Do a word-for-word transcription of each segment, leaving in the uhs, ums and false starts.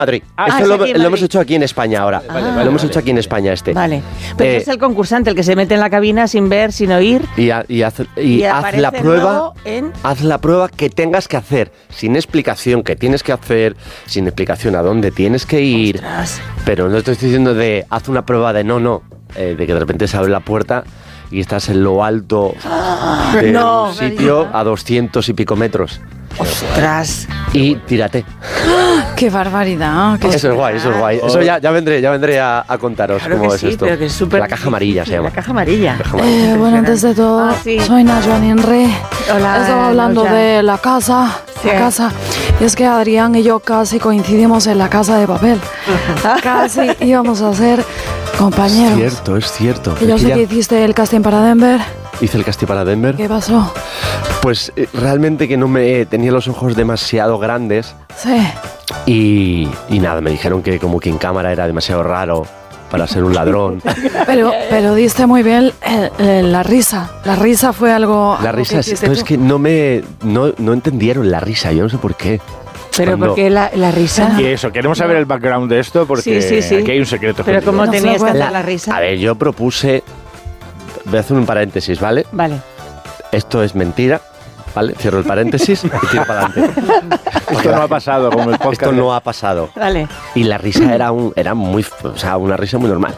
Madrid. Ah, Esto es lo, aquí en lo Madrid. hemos hecho aquí en España ahora. Vale, lo vale, hemos vale. hecho aquí en España este. Vale. Pero Eh, es el concursante, el que se mete en la cabina sin ver, sin oír. Y, ha- y haz, y Y haz aparece la prueba. luego en- Haz la prueba que tengas que hacer, sin explicación que tienes que hacer, sin explicación a dónde tienes que ir. Ostras. Pero no te estoy diciendo de haz una prueba de no, no, eh, de que de repente se abre la puerta y estás en lo alto de no. un sitio a doscientos y pico metros. Ostras. Y tírate. ¡Qué barbaridad! Qué Eso es guay, eso es guay. Eso ya, ya vendré, ya vendré a, a contaros Claro cómo que es sí, esto. pero que es súper La caja amarilla se llama. La caja amarilla. Caja amarilla. Eh, bueno, antes de todo, Ah, sí. soy Najwa Ninre. Hola, Estaba hablando Najwa. de la casa, Sí. la casa. Y es que Adrián y yo casi coincidimos en la Casa de Papel. Casi íbamos a ser compañeros. Cierto, es cierto. Y yo Es sé que que ya hiciste el casting para Denver. hice el casting para Denver. ¿Qué pasó? Pues eh, realmente que no me tenía los ojos demasiado grandes Sí. y, y nada, me dijeron que como que en cámara era demasiado raro para ser un ladrón. Pero, pero diste muy bien el- el- la risa. La risa fue algo. La algo risa que es, hiciste no, es tú. que no me no, no entendieron la risa, yo no sé por qué. Pero Cuando- ¿por qué la, la risa? Y eso, queremos saber el background de esto porque Sí, sí, sí. aquí hay un secreto. Pero escondido. ¿cómo No se tenías que acuerda. hacer la risa? A ver, yo propuse, voy a hacer un paréntesis, ¿vale? Vale. Esto es mentira, ¿vale? Cierro el paréntesis y tiro para adelante. Esto no ha pasado como el podcast. Esto no ha pasado. Vale. Y la risa era un era muy, o sea, una risa muy normal.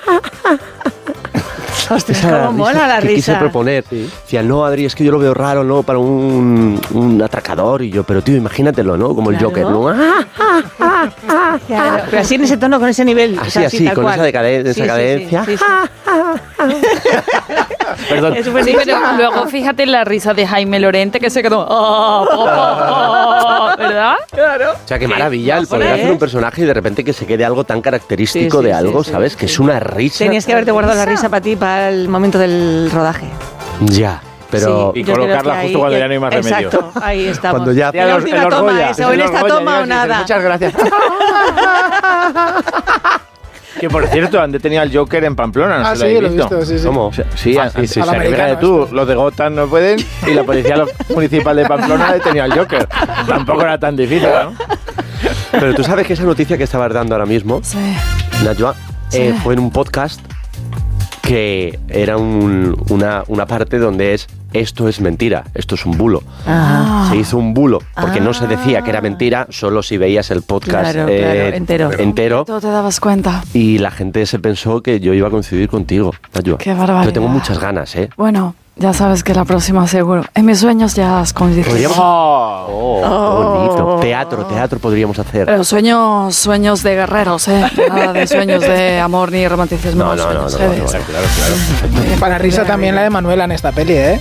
Ostras, Esa era cómo mola la que quise risa. proponer. Decía, no, Adri, es que yo lo veo raro, ¿no? Para un, un atracador. Y yo, pero tío, imagínatelo, ¿no? Como el Claro. Joker, ¿no? ¡Ah! Claro, pero así en ese tono, con ese nivel. Así, o sea, así, tal con cual. esa decade- Sí, esa sí, cadencia. sí, sí, sí. Perdón. Es Sí, buenísimo. pero luego fíjate la risa de Jaime Lorente que se quedó. "Ah, ah, ah, ah", ¿verdad? Claro. O sea, qué maravilla el guapo, poder ¿eh? hacer un personaje y de repente que se quede algo tan característico Sí, sí, de sí, algo, sí, ¿sabes? sí, Que sí. es una risa. Tenías que haberte guardado la risa para ti, para el momento del rodaje. Ya, pero... Sí, Y yo creo colocarla que justo ahí- cuando ya no hay más remedio. Exacto, ahí estamos. Cuando ya- En la el última Orgoya, toma, es esa, o en el esta Orgoya, toma ya o dices, nada. Muchas gracias. Que por cierto, han detenido al Joker en Pamplona, no Ah, sé sí, lo lo he habéis visto. visto, sí, sí. ¿Cómo? Sí, Ah, an- sí, an- sí, a sí. la americana americano tú, esto. los de Gotham no pueden y la policía lo- municipal de Pamplona ha detenido al Joker. Tampoco era tan difícil, ¿no? Pero tú sabes que esa noticia que estabas dando ahora mismo, Sí. Najwa, Sí. eh, fue en un podcast que era un- una, una parte donde es esto es mentira, esto es un bulo. Ah. Se hizo un bulo, porque no se Ah. decía que era mentira, solo si veías el podcast Claro, eh, claro, entero. entero, Tú te dabas cuenta. y la gente se pensó que yo iba a coincidir contigo, Najwa. Qué barbaridad. Pero tengo muchas ganas, ¿eh? Bueno, ya sabes que la próxima seguro. En mis sueños ya has coincidido. Podríamos... Oh. Oh, qué bonito. Teatro, teatro podríamos hacer. Pero sueños, sueños de guerreros, ¿eh? Nada de sueños de amor ni romanticismo. No, no, no, sueños, no, ¿eh? no, De- no, Claro, claro. Eh, Para risa también la de Manuela en esta peli, ¿eh?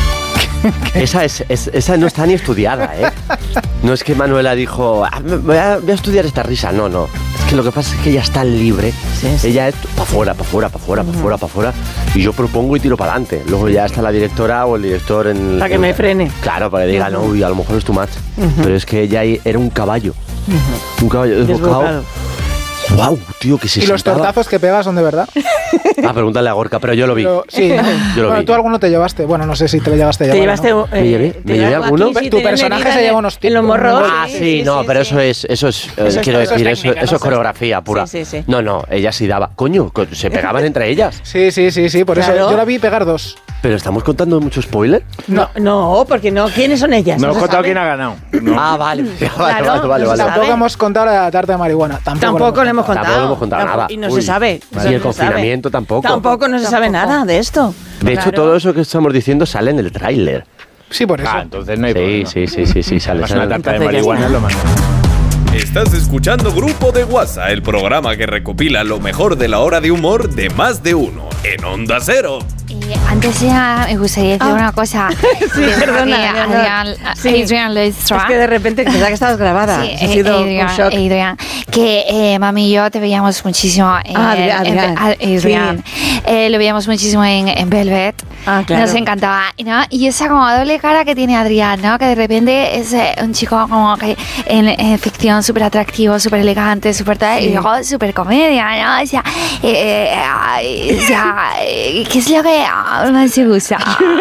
Esa, es, es- esa no está ni estudiada, ¿eh? No es que Manuela dijo, "Ah, me- voy a, voy a estudiar esta risa. No, no. Es que lo que pasa es que ella está libre. Sí, sí. Ella es para afuera, para afuera, para afuera, para afuera, para afuera. Y yo propongo y tiro para adelante. Luego ya está la directora o el director en... Para que en- me frene. Claro, para que diga, no, uy, a lo mejor es tu match. Pero es que ella era un caballo. Un caballo desbocado. Desbocado. Wow, tío, que se Y los sentaba- tortazos que pegas son de verdad. Ah, pregúntale a Gorka, pero yo lo vi. Pero, sí. Yo lo Bueno, vi. tú alguno te llevaste. Bueno, no sé si te lo llegaste a Te llevar. llevaste. ¿no? eh, ¿Me llevé? te ¿Me llevé llevaba alguno? aquí, sí, Tu te personaje herida se en- lleva unos En los morros. Ah, sí, no, pero eso es, eso es, eh, Eso es- quiero eso es decir, eso, técnica, eso ¿no? es coreografía pura. Sí, sí, sí. No, no, ella sí daba. Coño, co- se pegaban entre ellas. Sí, sí, sí, sí. Por Claro. eso yo la vi pegar dos. Pero estamos contando mucho spoiler. No, no, porque no. ¿Quiénes son ellas? No he se contado sabe. quién ha ganado. No. Ah, vale. vale, Claro, vale, vale, no vale, se vale. sabe. Tampoco hemos contado la tarta de marihuana. Tampoco, Tampoco le hemos contado. Tampoco le hemos contado Tampoco- nada. Y no Uy. se sabe. Y Eso el no se sabe. confinamiento tampoco. Tampoco no se sabe Tampoco. nada de esto. De hecho, Claro. todo eso que estamos diciendo sale en el tráiler. Sí, por eso. Ah, entonces no hay Sí, problema. sí, sí, sí, sí, sale. Además, sale. una tarta de Entonces ya marihuana está. es lo más. Estás escuchando Grupo de WhatsApp, el programa que recopila lo mejor de la hora de humor de más de uno en Onda Cero. Eh, antes ya me gustaría decir Ah. una cosa. Sí, perdona, Leonor. Adrián, Sí. Adrián Leistra. Es que de repente pensaba que estabas grabada. Sí, ha eh, sido Adrián, un shock. Adrián, que eh, mami y yo te veíamos muchísimo en, Ah, Adrián, en- Adrián. a- Adrián. Eh, lo veíamos muchísimo en, en Velvet. Ah, claro. Nos encantaba, ¿no? Y esa como doble cara que tiene Adrián, ¿no? Que de repente es eh, un chico como que en, en ficción súper atractivo, súper elegante, súper tal, y luego súper comedia, ¿no? O sea, eh, eh, ay, o sea, eh, ¿qué es lo que ah, más te gusta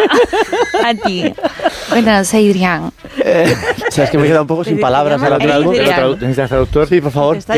a ti? Cuéntanos, Adrián. O sea, es que me he quedado un poco sin palabras llama ahora mismo. Adrián. ¿Necesitas traductor? Sí, por favor. Está